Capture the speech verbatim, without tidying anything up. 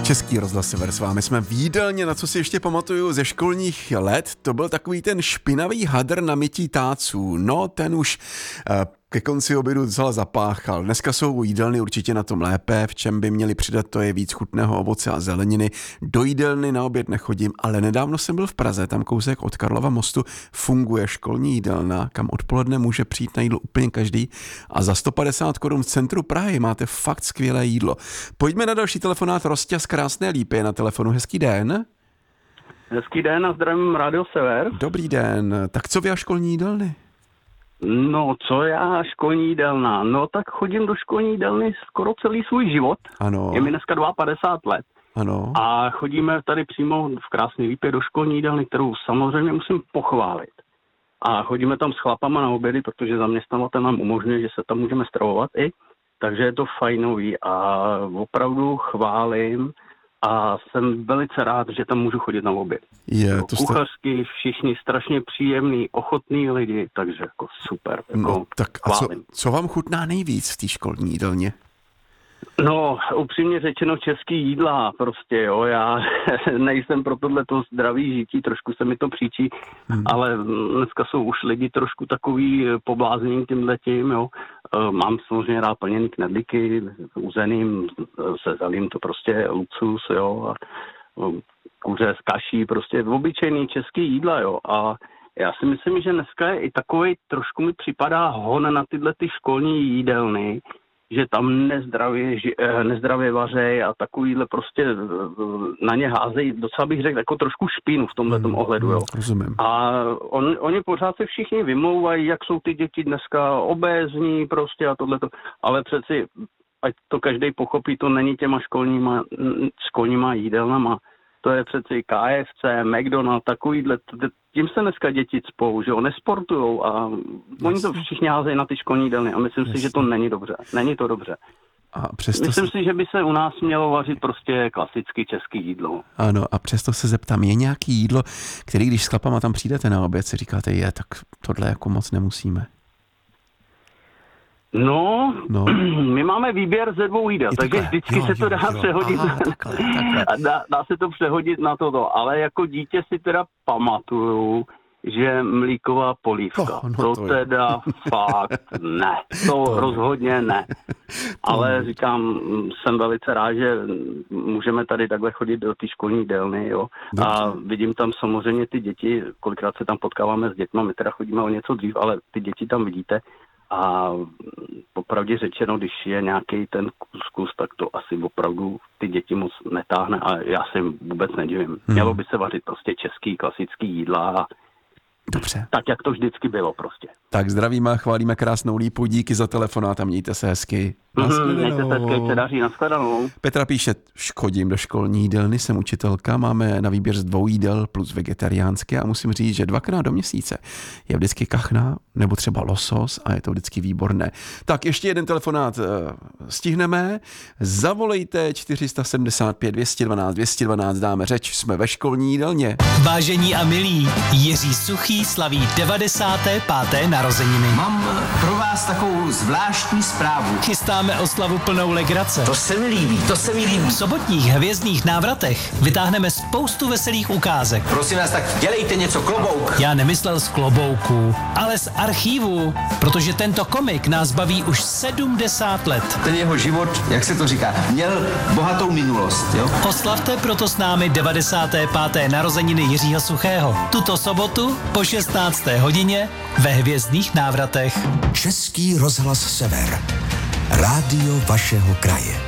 Český rozhlas Sever s vámi jsme v jídelně, na co si ještě pamatuju ze školních let, to byl takový ten špinavý hadr na mytí táců. No, ten už eh, ke konci obědu docela zapáchal. Dneska jsou jídelny určitě na tom lépe, v čem by měli přidat, to je víc chutného ovoce a zeleniny. Do jídelny na oběd nechodím, ale nedávno jsem byl v Praze, tam kousek od Karlova mostu funguje školní jídelna, kam odpoledne může přijít na jídlo úplně každý a za sto padesát korun v centru Prahy máte fakt skvělé jídlo. Pojďme na další telefonát. Rostě z Krásné Lípy je na telefonu. Hezký den. Hezký den a zdravím Rádio Sever. Dobrý den. Tak co vy a školní jídelny? No, co já, školní jídelna? No, tak chodím do školní jídelny skoro celý svůj život. Ano. Je mi dneska padesát dva let. Ano. A chodíme tady přímo v Krásné Lípě do školní jídelny, kterou samozřejmě musím pochválit. A chodíme tam s chlapama na obědy, protože zaměstnavatel nám umožňuje, že se tam můžeme stravovat i. Takže je to fajnový a opravdu chválím a jsem velice rád, že tam můžu chodit na oběd. Je, to kuchařky, všichni strašně příjemný, ochotný lidi, takže jako super. Jako no, tak a co, co vám chutná nejvíc v té školní jídelně? No, upřímně řečeno český jídla prostě, jo, já nejsem pro tohleto zdravý žití, trošku se mi to příčí, hmm. ale dneska jsou už lidi trošku takový poblázení tímhletím, jo. Mám samozřejmě rád plněný knedlíky, uzeným, se zelím to prostě luxus, jo, a kuře s kaší, prostě obyčejný český jídla, jo, a já si myslím, že dneska je i takovej, trošku mi připadá hon na tyhle ty školní jídelny, že tam nezdravě, nezdravě vařej a takovýhle prostě na ně házejí, docela bych řekl, jako trošku špínu v tomhletom hmm, ohledu, jo. Rozumím. A on, oni pořád se všichni vymlouvají, jak jsou ty děti dneska obézní prostě a tohleto, ale přeci, ať to každý pochopí, to není těma školníma, školníma jídelnama. To je přeci K F C, McDonald, takovýhle, tím se dneska děti cpou, že jo, nesportujou a oni to všichni házejí na ty školní jídelny a myslím Jasně. si, že to není dobře, není to dobře. A přesto myslím se... si, že by se u nás mělo vařit prostě klasicky český jídlo. Ano, a přesto se zeptám, je nějaký jídlo, který když s chlapama tam přijdete na oběd, si říkáte, je, tak tohle jako moc nemusíme. No, no, my máme výběr ze dvou jídel, takže takhle. vždycky jo, se to jo, dá jo. přehodit. Aha, takhle, takhle. Dá, dá se to přehodit na toto, ale jako dítě si teda pamatuju, že mlíková polívka, oh, no to, to teda fakt ne, to, to rozhodně ne. Ale říkám, jsem velice rád, že můžeme tady takhle chodit do té školní jídelny, jo. Dobře. A vidím tam samozřejmě ty děti, kolikrát se tam potkáváme s dětmi, my teda chodíme o něco dřív, ale ty děti tam vidíte. A popravdě řečeno, když je nějaký ten kuskus, tak to asi opravdu ty děti moc netáhne a já se jim vůbec nedivím. Hmm. Mělo by se vařit prostě český, klasický jídla a Dobře. Tak, jak to vždycky bylo prostě. Tak zdravíme a chválíme Krásnou Lípu, díky za telefonát a mějte se hezky. Mm-hmm, mějte se hezky, se daří, nashledanou. Petra píše, škodím do školní jídelny, jsem učitelka, máme na výběr z dvou jídel plus vegetariánské a musím říct, že dvakrát do měsíce je vždycky kachna nebo třeba losos a je to vždycky výborné. Tak ještě jeden telefonát stihneme, zavolejte čtyři sedm pět dvě jedna dva dvě jedna dva, dáme řeč, jsme ve školní jídelně. Vážení a milí, Jiří Suchý slaví devadesáté páté narozeniny. Mám pro vás takovou zvláštní zprávu. Chystáme oslavu plnou legrace. To se mi líbí, to se mi líbí. V sobotních hvězdných návratech vytáhneme spoustu veselých ukázek. Prosím vás, tak dělejte něco, klobouk. Já nemyslel z klobouku, ale z archívu, protože tento komik nás baví už sedmdesát let. Ten jeho život, jak se to říká, měl bohatou minulost, jo? Oslavte proto s námi devadesáté páté narozeniny Jiřího Suchého. Tuto sobotu po šestnácté hodině ve hvězdných návratech. Český rozhlas Sever. Rádio vašeho kraje.